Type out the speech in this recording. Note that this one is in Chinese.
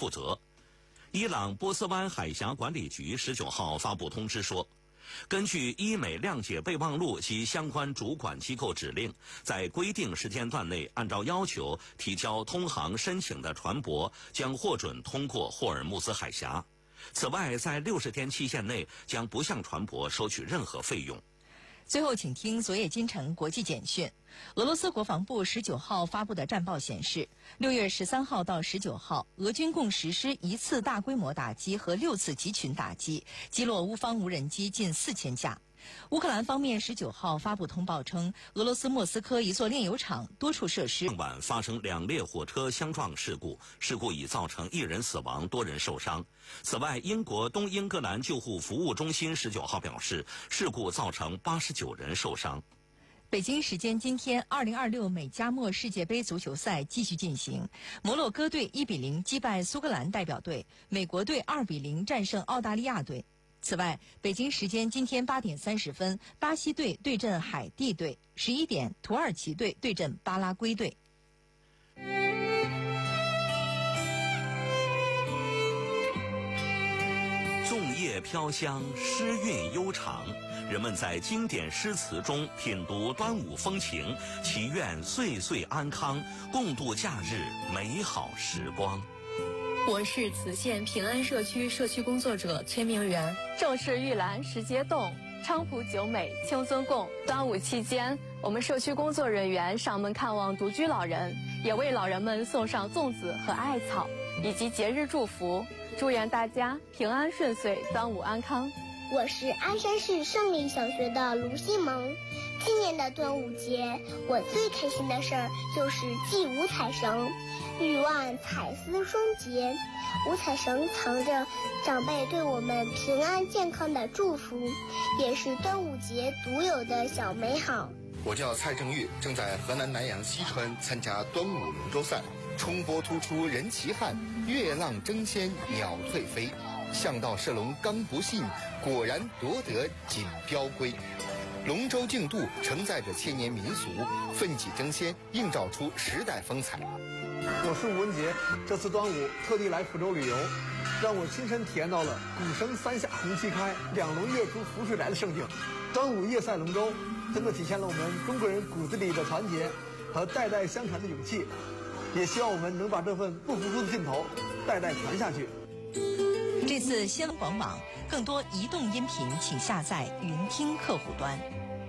负责。伊朗波斯湾海峡管理局19号发布通知说，根据伊美谅解备忘录及相关主管机构指令，在规定时间段内按照要求提交通航申请的船舶将获准通过霍尔木兹海峡。此外，在60天期限内将不向船舶收取任何费用。 最后，请听昨夜今晨国际简讯。俄罗斯国防部19号发布的战报显示，6月13号到19号，俄军共实施1次大规模打击和6次集群打击，击落乌方无人机近4000架。乌克兰方面19号发布通报称，俄罗斯莫斯科一座炼油厂多处设施晚发生2列火车相撞事故，事故已造成1人死亡，多人受伤。此外，英国东英格兰救护服务中心19号表示，事故造成89人受伤。 北京时间今天，2026美加墨世界杯足球赛继续进行。摩洛哥队1比0击败苏格兰代表队，美国队2比0战胜澳大利亚队。此外，北京时间今天8点30分，巴西队对阵海地队；11点，土耳其队对阵巴拉圭队。 粽叶飘香，诗韵悠长，人们在经典诗词中品读端午风情，祈愿岁岁安康，共度假日美好时光。 我是磁县平安社区社区工作者崔明媛。 正是玉兰时节动，菖蒲酒美清尊共。端午期间，我们社区工作人员上门看望独居老人，也为老人们送上粽子和艾草，以及节日祝福，祝愿大家平安顺遂，端午安康。 我是鞍山市胜利小学的卢新萌。今年的端午节，我最开心的事儿就是系五彩绳。语望彩丝双结，五彩绳藏着长辈对我们平安健康的祝福，也是端午节独有的小美好。 我叫蔡正玉，正在河南南阳西川参加端午龙舟赛。冲波突出人奇汉，月浪争先鸟退飞。向道射龙刚不信，果然夺得锦标归。龙舟竞渡承载着千年民俗，奋起争先，映照出时代风采。 我是吴文杰，这次端午特地来福州旅游，让我亲身体验到了鼓声三下红旗开，两龙跃出浮水来的盛景。端午夜赛龙舟，真的体现了我们中国人骨子里的团结和代代相传的勇气，也希望我们能把这份不服输的劲头代代传下去。 这次新闻广网更多移动音频，请下载云听客户端。